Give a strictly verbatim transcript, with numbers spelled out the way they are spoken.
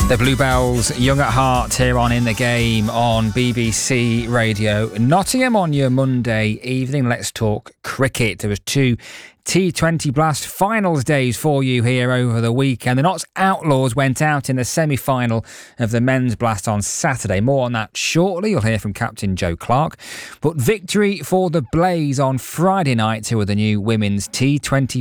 The Bluebells, Young at Heart, here on In the Game on B B C Radio Nottingham on your Monday evening. Let's talk cricket. There was two T twenty Blast finals days for you here over the weekend. The Notts Outlaws went out in the semi-final of the Men's Blast on Saturday. More on that shortly. You'll hear from Captain Joe Clark. But victory for the Blaze on Friday night, who are the new Women's T twenty